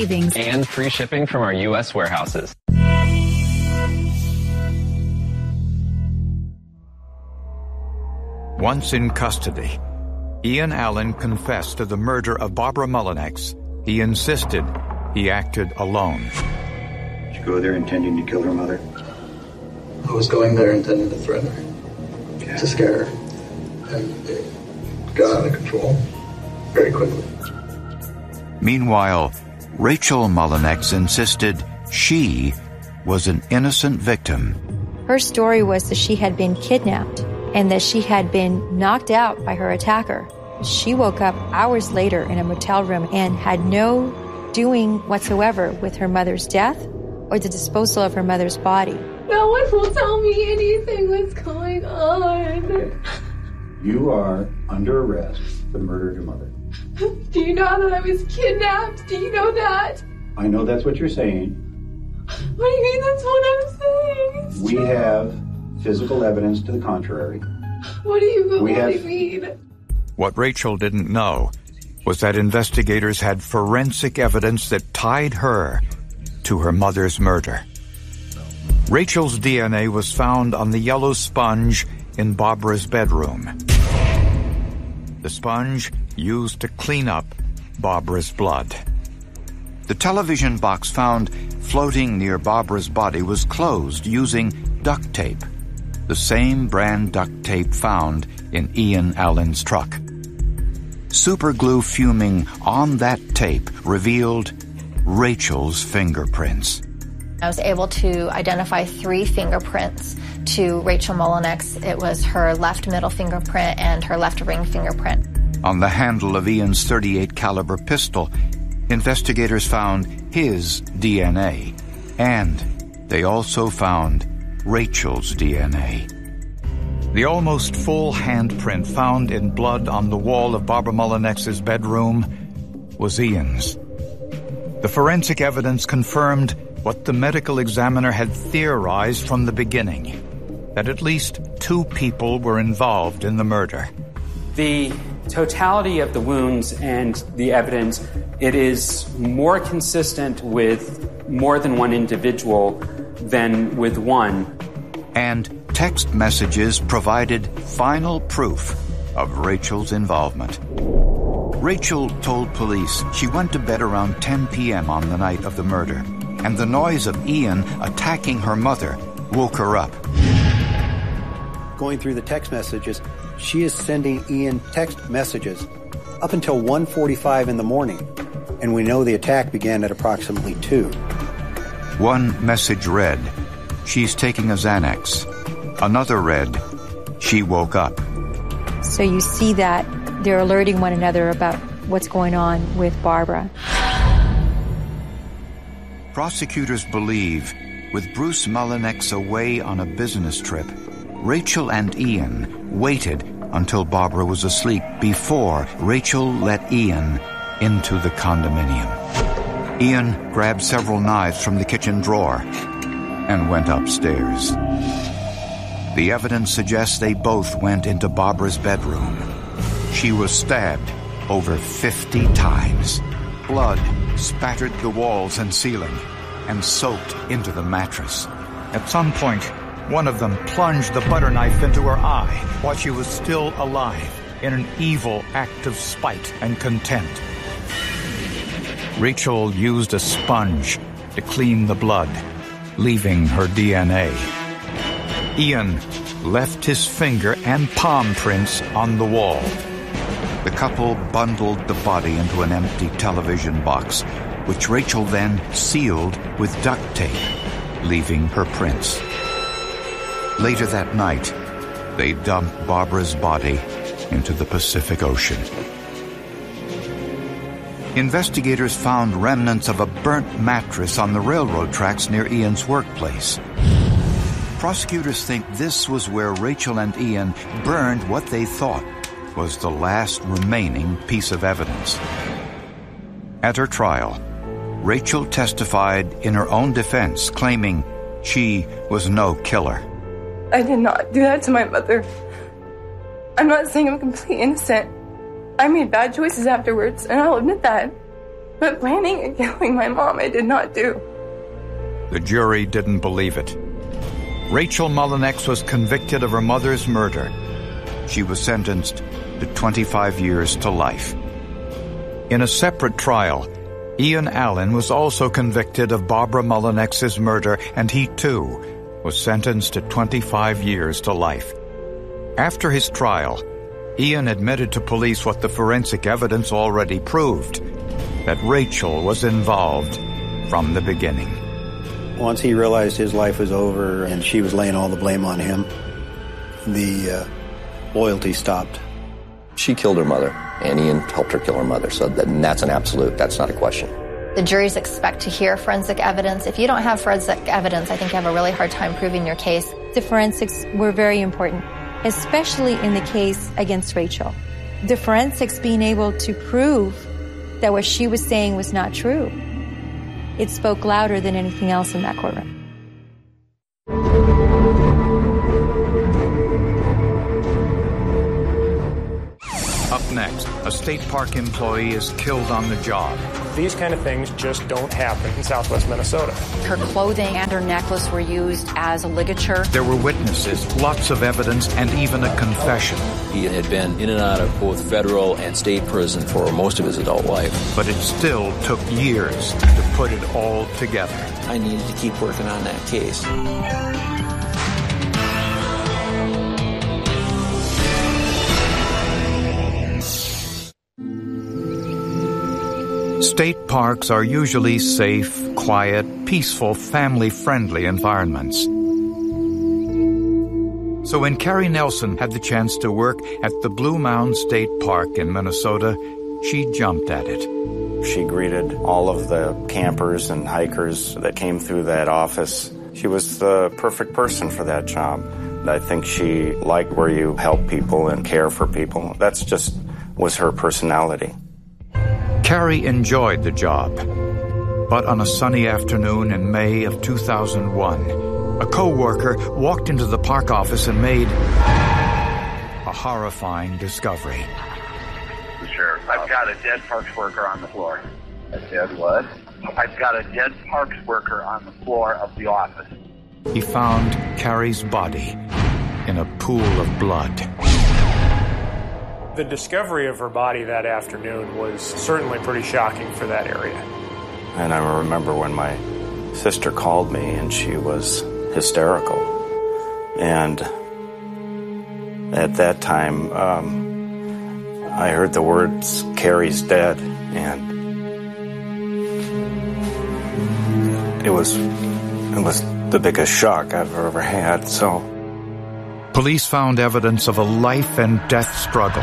savings, and free shipping from our U.S. warehouses. Once in custody, Ian Allen confessed to the murder of Barbara Mullinex. He insisted he acted alone. Did you go there intending to kill her mother? I was going there intending to threaten her, to scare her, and it got out of control very quickly. Meanwhile, Rachel Mullinex insisted she was an innocent victim. Her story was that she had been kidnapped and that she had been knocked out by her attacker. She woke up hours later in a motel room and had no doing whatsoever with her mother's death or the disposal of her mother's body. No one will tell me anything what's going on. You are under arrest for the murder of your mother. Do you know that I was kidnapped? Do you know that? I know that's what you're saying. What do you mean that's what I'm saying? It's We true. have physical evidence to the contrary. What do you mean? What Rachel didn't know was that investigators had forensic evidence that tied her to her mother's murder. Rachel's DNA was found on the yellow sponge in Barbara's bedroom. The sponge used to clean up Barbara's blood. The television box found floating near Barbara's body was closed using duct tape, the same brand duct tape found in Ian Allen's truck. Superglue fuming on that tape revealed Rachel's fingerprints. I was able to identify 3 fingerprints to Rachel Mullinex. It was her left middle fingerprint and her left ring fingerprint. On the handle of Ian's .38 caliber pistol, investigators found his DNA, and they also found Rachel's DNA. The almost full handprint found in blood on the wall of Barbara Mullinex's bedroom was Ian's. The forensic evidence confirmed what the medical examiner had theorized from the beginning, that at least 2 people were involved in the murder. The totality of the wounds and the evidence, it is more consistent with more than one individual than with one. And text messages provided final proof of Rachel's involvement. Rachel told police she went to bed around 10 p.m. on the night of the murder, and the noise of Ian attacking her mother woke her up. Going through the text messages, she is sending Ian text messages up until 1:45 in the morning, and we know the attack began at approximately 2. One message read, "She's taking a Xanax." Another read, "She woke up." So you see that they're alerting one another about what's going on with Barbara. Prosecutors believe, with Bruce Mullinex away on a business trip, Rachel and Ian waited until Barbara was asleep before Rachel let Ian into the condominium. Ian grabbed several knives from the kitchen drawer and went upstairs. The evidence suggests they both went into Barbara's bedroom. She was stabbed over 50 times. Blood spattered the walls and ceiling and soaked into the mattress. At some point, one of them plunged the butter knife into her eye while she was still alive in an evil act of spite and contempt. Rachel used a sponge to clean the blood, leaving her DNA. Ian left his finger and palm prints on the wall. The couple bundled the body into an empty television box, which Rachel then sealed with duct tape, leaving her prints. Later that night, they dumped Barbara's body into the Pacific Ocean. Investigators found remnants of a burnt mattress on the railroad tracks near Ian's workplace. Prosecutors think this was where Rachel and Ian burned what they thought was the last remaining piece of evidence. At her trial, Rachel testified in her own defense, claiming she was no killer. I did not do that to my mother. I'm not saying I'm completely innocent. I made bad choices afterwards, and I'll admit that. But planning and killing my mom, I did not do. The jury didn't believe it. Rachel Mullinex was convicted of her mother's murder. She was sentenced to 25 years to life. In a separate trial, Ian Allen was also convicted of Barbara Mullinex's murder, and he, too, was sentenced to 25 years to life. After his trial, Ian admitted to police what the forensic evidence already proved, that Rachel was involved from the beginning. Once he realized his life was over and she was laying all the blame on him, the loyalty stopped. She killed her mother, and Ian helped her kill her mother, so that's an absolute, that's not a question. The juries expect to hear forensic evidence. If you don't have forensic evidence, I think you have a really hard time proving your case. The forensics were very important, especially in the case against Rachel. The forensics being able to prove that what she was saying was not true, it spoke louder than anything else in that courtroom. Up next, a state park employee is killed on the job. These kind of things just don't happen in southwest Minnesota. Her clothing and her necklace were used as a ligature. There were witnesses, lots of evidence, and even a confession. He had been in and out of both federal and state prison for most of his adult life. But it still took years to put it all together. I needed to keep working on that case. State parks are usually safe, quiet, peaceful, family-friendly environments. So when Carrie Nelson had the chance to work at the Blue Mound State Park in Minnesota, she jumped at it. She greeted all of the campers and hikers that came through that office. She was the perfect person for that job. I think she liked where you help people and care for people. That's just was her personality. Carrie enjoyed the job. But on a sunny afternoon in May of 2001, a co-worker walked into the park office and made a horrifying discovery. Sure. I've got a dead parks worker on the floor. A dead what? I've got a dead parks worker on the floor of the office. He found Carrie's body in a pool of blood. The discovery of her body that afternoon was certainly pretty shocking for that area. And I remember when my sister called me and she was hysterical. And at that time, I heard the words, "Carrie's dead," and it was the biggest shock I've ever had, so. Police found evidence of a life and death struggle.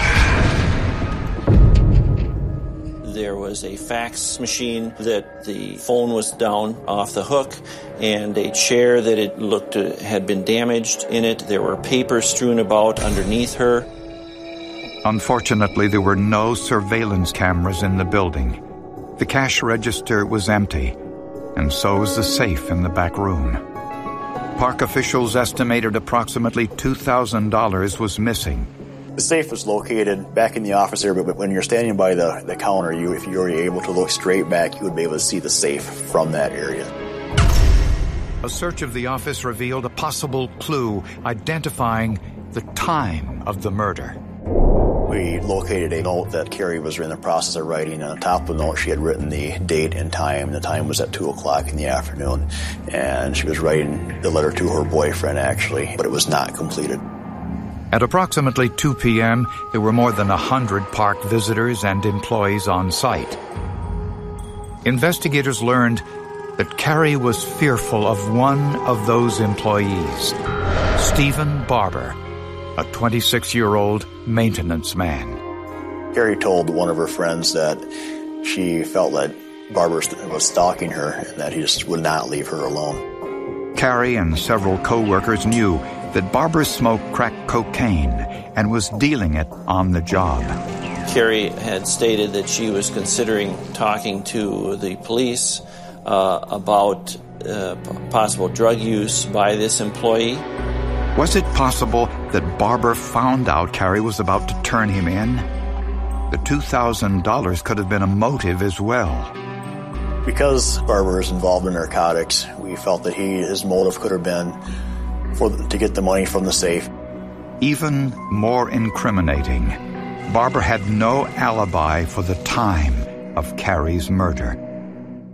There was a fax machine that the phone was down off the hook, and a chair that it looked had been damaged in it. There were papers strewn about underneath her. Unfortunately, there were no surveillance cameras in the building. The cash register was empty, and so was the safe in the back room. Park officials estimated approximately $2,000 was missing. The safe was located back in the office area, but when you're standing by the counter, if you were able to look straight back, you would be able to see the safe from that area. A search of the office revealed a possible clue identifying the time of the murder. We located a note that Carrie was in the process of writing, and on top of the note she had written the date and time. The time was at 2 o'clock in the afternoon, and she was writing the letter to her boyfriend, actually, but it was not completed. At approximately 2 p.m., there were more than 100 park visitors and employees on site. Investigators learned that Carrie was fearful of one of those employees, Stephen Barber, a 26-year-old maintenance man. Carrie told one of her friends that she felt that Barber was stalking her and that he just would not leave her alone. Carrie and several co-workers knew that Barber smoked crack cocaine and was dealing it on the job. Carrie had stated that she was considering talking to the police about possible drug use by this employee. Was it possible that Barber found out Carrie was about to turn him in? The $2,000 could have been a motive as well. Because Barbara is involved in narcotics, we felt that his motive could have been to get the money from the safe. Even more incriminating, Barbara had no alibi for the time of Carrie's murder.